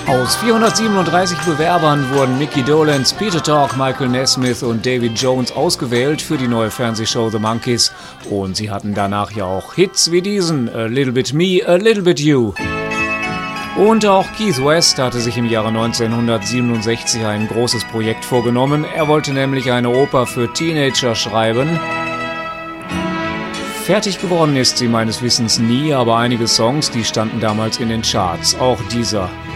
Aus 437 Bewerbern wurden Mickey Dolenz, Peter Tork, Michael Nesmith und David Jones ausgewählt für die neue Fernsehshow The Monkees. Und sie hatten danach ja auch Hits wie diesen, A Little Bit Me, A Little Bit You. Und auch Keith West hatte sich im Jahre 1967 ein großes Projekt vorgenommen. Er wollte nämlich eine Oper für Teenager schreiben. Fertig geworden ist sie meines Wissens nie, aber einige Songs, die standen damals in den Charts. Auch dieser